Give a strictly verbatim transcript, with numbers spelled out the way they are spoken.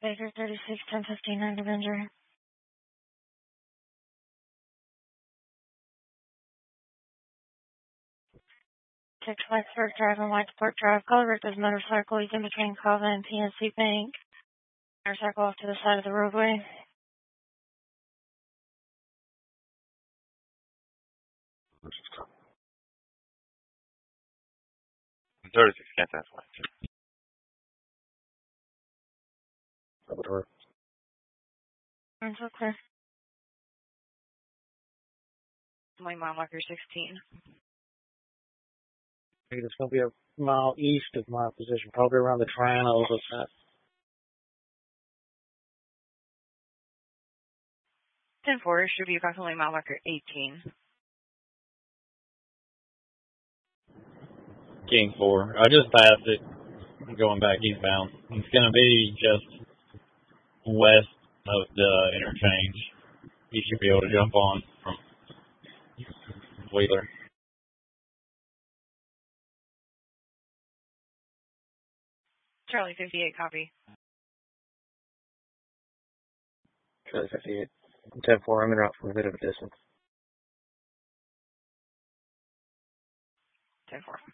Baker thirty-six, ten fifty-nine, Avenger. Six Whitesburg Drive and Whitesport Drive. Call Rick's motorcycle. He's in between Cava and P N C Bank. Motorcycle off to the side of the roadway. thirty-six, can't that's why. Salvador. It's okay. My mile marker sixteen. It's going to be a mile east of my position, probably around the triangle of that. ten four should be approximately mile marker eighteen. King four. I just passed it. I'm going back eastbound. It's going to be just west of the interchange. You should be able to jump on from Wheeler. Charlie fifty-eight, copy. Charlie fifty-eight. ten four, I'm in route from a bit of a distance. ten four.